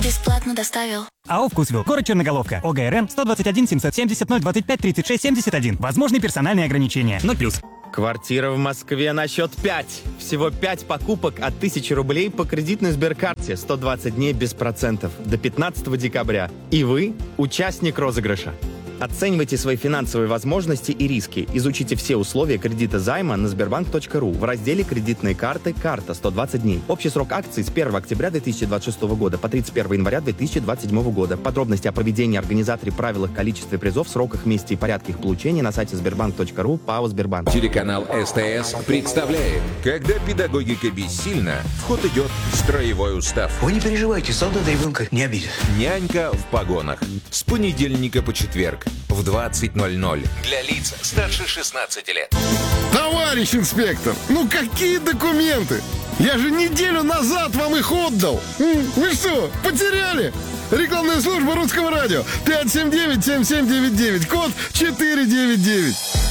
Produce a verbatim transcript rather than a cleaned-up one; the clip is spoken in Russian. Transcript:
бесплатно доставил. АО «Вкусвилл», город Черноголовка, ОГРН сто двадцать один семьсот семьдесят ноль двадцать пять тридцать шесть семьдесят один. Возможны персональные ограничения. ноль плюс. Квартира в Москве на счет пять. Всего пять покупок от тысячи рублей по кредитной Сберкарте. сто двадцать дней без процентов. До пятнадцатого декабря. И вы участник розыгрыша. Оценивайте свои финансовые возможности и риски. Изучите все условия кредита займа на сбербанк точка ру в разделе «Кредитные карты. Карта. сто двадцать дней». Общий срок акций с первого октября две тысячи двадцать шестого года по тридцать первого января две тысячи двадцать седьмого года. Подробности о проведении, организаторе, правилах, количестве призов, сроках, месте и порядке их получения на сайте сбербанк точка ру. ПАО «Сбербанк». Телеканал СТС представляет, когда педагогика бессильна, в ход идет строевой устав. Вы не переживайте, солдат ребенка не обидит. Нянька в погонах. С понедельника по четверг в двадцать ноль ноль для лиц старше шестнадцати лет. Товарищ инспектор, ну какие документы? Я же неделю назад вам их отдал. Вы что, потеряли? Рекламная служба Русского радио. пять семь девять семь семь девять девять, код четыре девять девять.